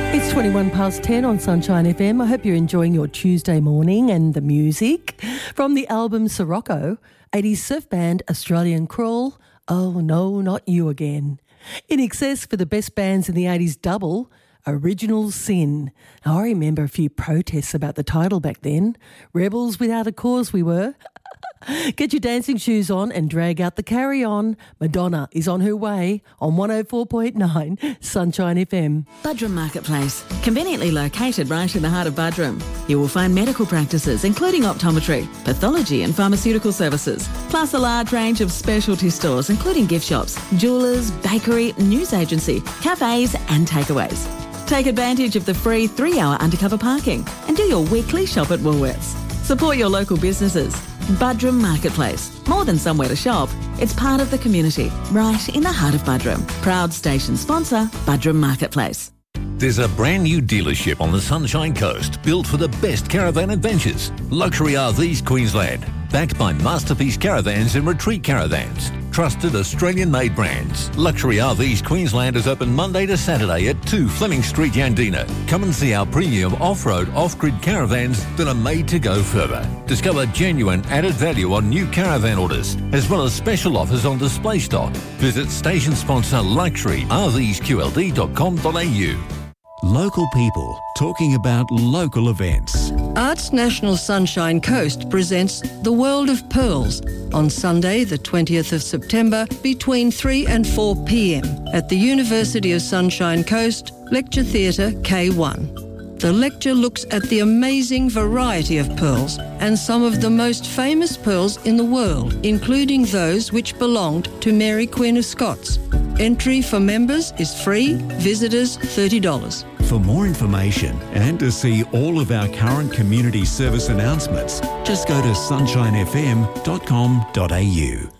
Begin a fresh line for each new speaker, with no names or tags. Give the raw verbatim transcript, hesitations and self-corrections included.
It's twenty-one past ten on Sunshine F M. I hope you're enjoying your Tuesday morning and the music. From the album Sirocco, eighties surf band Australian Crawl, Oh No, Not You Again. In excess for the best bands in the eighties double, Original Sin. Now, I remember a few protests about the title back then. Rebels without a cause we were. Get your dancing shoes on and drag out the carry-on. Madonna is on her way on one oh four point nine Sunshine F M.
Budrum Marketplace, conveniently located right in the heart of Budrum. You will find medical practices including optometry, pathology and pharmaceutical services, plus a large range of specialty stores including gift shops, jewellers, bakery, news agency, cafes and takeaways. Take advantage of the free three-hour undercover parking and do your weekly shop at Woolworths. Support your local businesses. Budrum Marketplace. More than somewhere to shop, it's part of the community, right in the heart of Budrum. Proud station sponsor, Budrum Marketplace.
There's a brand new dealership on the Sunshine Coast built for the best caravan adventures. Luxury R Vs Queensland, backed by Masterpiece Caravans and Retreat Caravans. Trusted Australian-made brands. Luxury R Vs Queensland is open Monday to Saturday at two Fleming Street, Yandina. Come and see our premium off-road, off-grid caravans that are made to go further. Discover genuine added value on new caravan orders, as well as special offers on display stock. Visit station sponsor luxury r vs q l d dot com dot a u.
Local people talking about local events.
Arts National Sunshine Coast presents The World of Pearls on Sunday the twentieth of September between three and four p m at the University of Sunshine Coast Lecture Theatre K one. The lecture looks at the amazing variety of pearls and some of the most famous pearls in the world, including those which belonged to Mary Queen of Scots. Entry for members is free, visitors thirty dollars.
For more information and to see all of our current community service announcements, just go to sunshine f m dot com dot a u.